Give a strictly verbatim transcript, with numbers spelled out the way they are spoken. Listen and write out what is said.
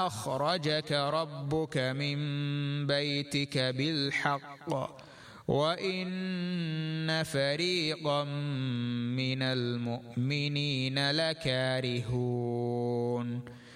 أخرجك ربك من بيتك بالحق وإن فريقا من المؤمنين لكارهون